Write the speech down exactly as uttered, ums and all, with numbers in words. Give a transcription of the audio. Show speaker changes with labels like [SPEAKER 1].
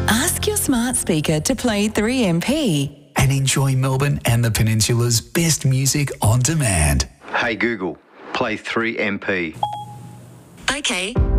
[SPEAKER 1] Ask your smart speaker to play three M P
[SPEAKER 2] and enjoy Melbourne and the Peninsula's best music on demand.
[SPEAKER 3] Hey Google, play three M P.
[SPEAKER 4] Okay,